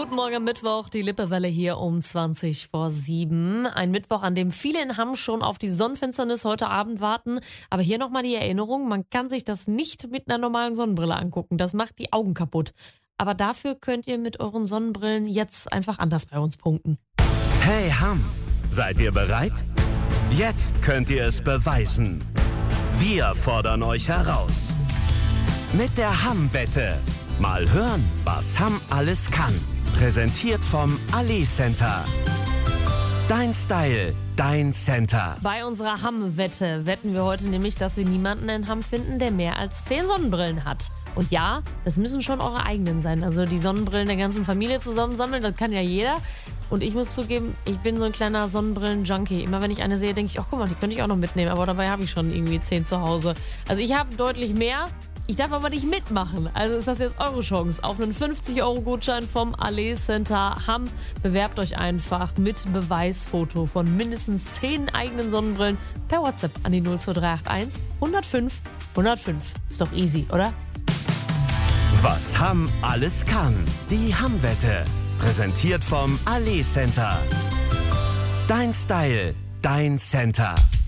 Guten Morgen am Mittwoch, die Lippewelle hier um 7:20. Ein Mittwoch, an dem viele in Hamm schon auf die Sonnenfinsternis heute Abend warten. Aber hier nochmal die Erinnerung, man kann sich das nicht mit einer normalen Sonnenbrille angucken. Das macht die Augen kaputt. Aber dafür könnt ihr mit euren Sonnenbrillen jetzt einfach anders bei uns punkten. Hey Hamm, seid ihr bereit? Jetzt könnt ihr es beweisen. Wir fordern euch heraus. Mit der Hamm-Wette. Mal hören, was Hamm alles kann. Präsentiert vom Ali Center. Dein Style, dein Center. Bei unserer Hamm-Wette wetten wir heute nämlich, dass wir niemanden in Hamm finden, der mehr als 10 Sonnenbrillen hat. Und ja, das müssen schon eure eigenen sein. Also die Sonnenbrillen der ganzen Familie zusammensammeln, das kann ja jeder. Und ich muss zugeben, ich bin so ein kleiner Sonnenbrillen-Junkie. Immer wenn ich eine sehe, denke ich, ach guck mal, die könnte ich auch noch mitnehmen. Aber dabei habe ich schon irgendwie 10 zu Hause. Also ich habe deutlich mehr. Ich darf aber nicht mitmachen. Also ist das jetzt eure Chance auf einen 50-Euro-Gutschein vom Ali Center Hamm. Bewerbt euch einfach mit Beweisfoto von mindestens 10 eigenen Sonnenbrillen per WhatsApp an die 02381 105 105. Ist doch easy, oder? Was Hamm alles kann. Die Hamm-Wette. Präsentiert vom Ali Center. Dein Style, dein Center.